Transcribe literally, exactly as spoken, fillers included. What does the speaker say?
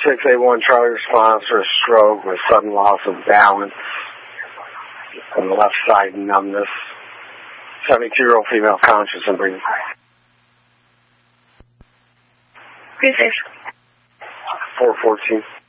six eight one Charlie responds for a stroke with sudden loss of balance on the left side numbness. seventy-two-year-old female conscious and breathing. Three six. four fourteen.